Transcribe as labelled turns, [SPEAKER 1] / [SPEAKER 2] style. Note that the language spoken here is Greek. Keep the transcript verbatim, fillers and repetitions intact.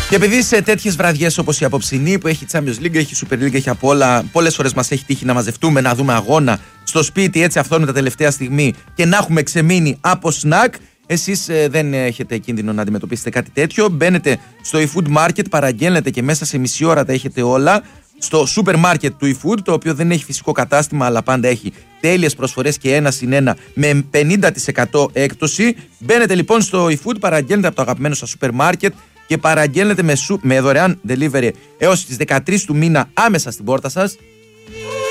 [SPEAKER 1] Και επειδή σε τέτοιες βραδιές όπως η απόψινή που έχει Champions League, έχει Super League, έχει απ' όλα, πολλές φορές μας έχει τύχει να μαζευτούμε, να δούμε αγώνα στο σπίτι έτσι αυθόρμητα τελευταία στιγμή και να έχουμε ξεμείνει από σνακ. Εσείς ε, δεν έχετε κίνδυνο να αντιμετωπίσετε κάτι τέτοιο. Μπαίνετε στο eFood Market, παραγγέλνετε και μέσα σε μισή ώρα τα έχετε όλα. Στο σούπερ μάρκετ του eFood, το οποίο δεν έχει φυσικό κατάστημα, αλλά πάντα έχει τέλειες προσφορές και ένα συν ένα με πενήντα τοις εκατό έκπτωση. Μπαίνετε λοιπόν στο eFood, παραγγέλνετε από το αγαπημένο σας σούπερ μάρκετ και παραγγέλνετε με, σου, με δωρεάν delivery έως τις δεκατρείς του μήνα άμεσα στην πόρτα σας.